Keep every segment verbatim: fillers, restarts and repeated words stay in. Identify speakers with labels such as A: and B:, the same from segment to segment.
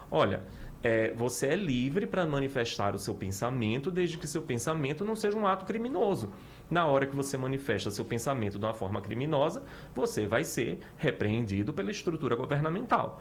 A: olha, é, você é livre para manifestar o seu pensamento, desde que seu pensamento não seja um ato criminoso. Na hora que você manifesta seu pensamento de uma forma criminosa, você vai ser repreendido pela estrutura governamental.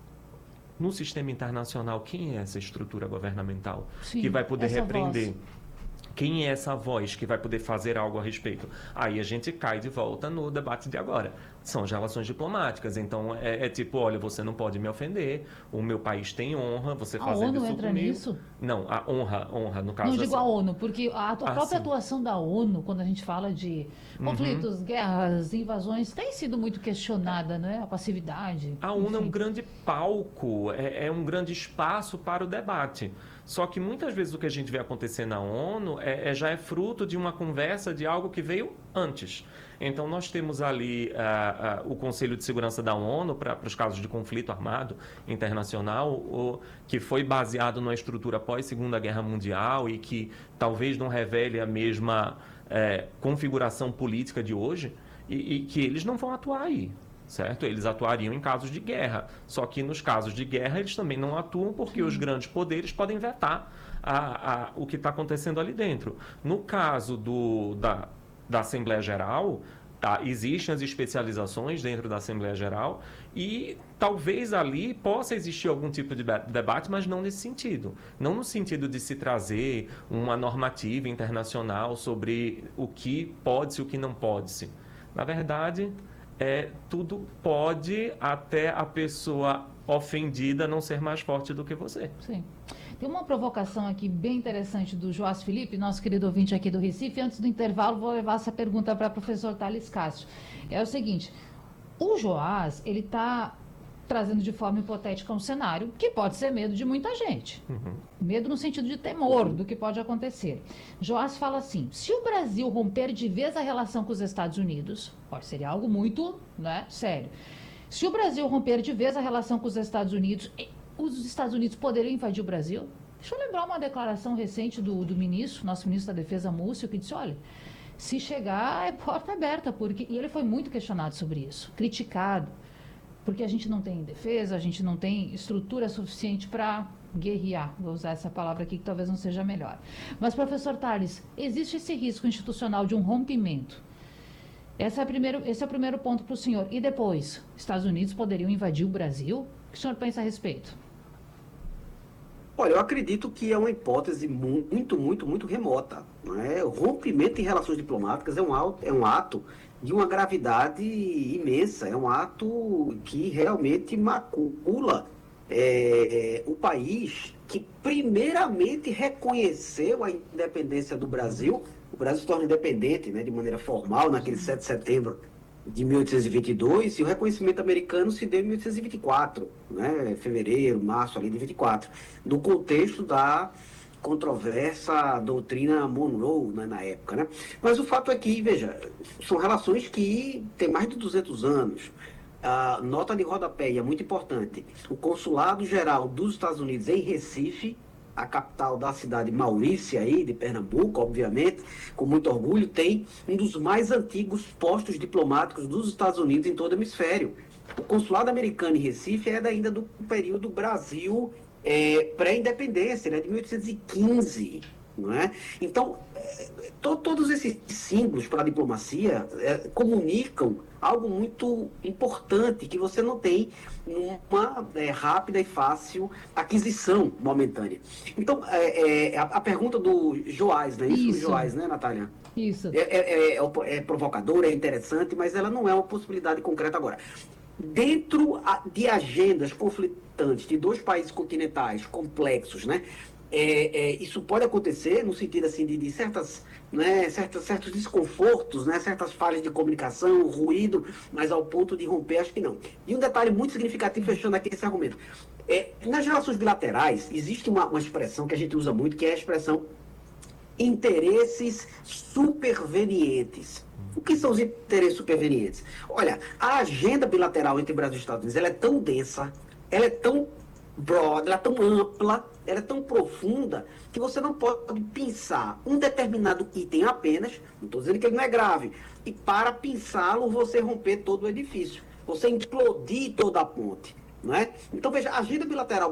A: No sistema internacional, quem é essa estrutura governamental
B: Sim,
A: que vai poder
B: essa
A: repreender?
B: voz.
A: Quem é essa voz que vai poder fazer algo a respeito? Aí a gente cai de volta no debate de agora. São as relações diplomáticas. Então é, é tipo, olha, você não pode me ofender, o meu país tem honra, você
B: A
A: fazendo
B: ONU
A: isso
B: entra
A: comigo.
B: nisso?
A: Não, a honra, honra, no caso
B: Não digo
A: assim.
B: a ONU, porque a, a própria
A: sim.
B: atuação da ONU, quando a gente fala de conflitos, guerras, invasões, tem sido muito questionada, né? A passividade.
A: A ONU é um
B: enfim.
A: grande palco, é, é um grande espaço para o debate. Só que muitas vezes o que a gente vê acontecer na ONU é, é- já é fruto de uma conversa de algo que veio antes. Então nós temos ali ah, ah, o Conselho de Segurança da ONU para os casos de conflito armado internacional, o- que foi baseado numa estrutura pós-Segunda Guerra Mundial e que talvez não revele a mesma eh, configuração política de hoje, e, e que eles não vão atuar aí. Certo? Eles atuariam em casos de guerra. Só que nos casos de guerra eles também não atuam porque os grandes poderes podem vetar a, a, o que está acontecendo ali dentro. No caso do, da, da Assembleia Geral, tá, existem as especializações dentro da Assembleia Geral e talvez ali possa existir algum tipo de debate, mas não nesse sentido. Não no sentido de se trazer uma normativa internacional sobre o que pode-se e o que não pode-se. Na verdade, é, tudo pode até a pessoa ofendida não ser mais forte do que você.
B: Sim. Tem uma provocação aqui bem interessante do Joás Felipe, nosso querido ouvinte aqui do Recife. Antes do intervalo, vou levar essa pergunta para o professor Thales Cássio. É o seguinte, o Joás, ele está trazendo de forma hipotética um cenário que pode ser medo de muita gente.
A: Uhum.
B: Medo no sentido de temor do que pode acontecer. Joás fala assim, se o Brasil romper de vez a relação com os Estados Unidos, pode ser algo muito, né, sério. Se o Brasil romper de vez a relação com os Estados Unidos, os Estados Unidos poderiam invadir o Brasil? Deixa eu lembrar uma declaração recente do, do ministro, nosso ministro da Defesa, Múcio, que disse, olha, se chegar é porta aberta, porque... E ele foi muito questionado sobre isso, criticado, porque a gente não tem defesa, a gente não tem estrutura suficiente para guerrear, vou usar essa palavra aqui que talvez não seja melhor. Mas, professor Thales, existe esse risco institucional de um rompimento? Esse é, a primeiro, esse é o primeiro ponto para o senhor. E depois, Estados Unidos poderiam invadir o Brasil? O que o senhor pensa a respeito?
C: Olha, eu acredito que é uma hipótese muito, muito, muito remota. Não é? O rompimento em relações diplomáticas é um, ato, é um ato de uma gravidade imensa, é um ato que realmente macula é, o país que primeiramente reconheceu a independência do Brasil. O Brasil se torna independente, né, de maneira formal naquele sete de setembro de mil oitocentos e vinte e dois, e o reconhecimento americano se deu em mil oitocentos e vinte e quatro, né, fevereiro, março ali de vinte e quatro, no contexto da controversa doutrina Monroe, né, na época, né? Mas o fato é que, veja, são relações que têm mais de duzentos anos. A nota de rodapé, e é muito importante, o Consulado Geral dos Estados Unidos em Recife, a capital da cidade Maurícia aí, de Pernambuco, obviamente, com muito orgulho, tem um dos mais antigos postos diplomáticos dos Estados Unidos em todo o hemisfério. O consulado americano em Recife é ainda do período Brasil é, pré-independência, né, de mil oitocentos e quinze, não é? Então, é, to, todos esses símbolos para a diplomacia é, comunicam algo muito importante que você não tem uma é, rápida e fácil aquisição momentânea. Então, é, é, a, a pergunta do Joás, né? Isso,
B: Isso.
C: Joás, né, Natália?
B: Isso.
C: É, é, é, é provocadora, é interessante, mas ela não é uma possibilidade concreta agora. Dentro de agendas conflitantes de dois países continentais complexos, né? É, é, isso pode acontecer no sentido assim, de, de certas, né, certas, certos desconfortos, né, certas falhas de comunicação, ruído, mas ao ponto de romper, acho que não. E um detalhe muito significativo, fechando aqui esse argumento. É, nas relações bilaterais, existe uma, uma expressão que a gente usa muito, que é a expressão interesses supervenientes. O que são os interesses supervenientes? Olha, a agenda bilateral entre Brasil e Estados Unidos ela é tão densa, ela é tão broad, ela é tão ampla, ela é tão profunda, que você não pode pensar um determinado item apenas, não estou dizendo que ele não é grave, e para pensá-lo você romper todo o edifício, você implodir toda a ponte. Não é? Então, veja, a agenda bilateral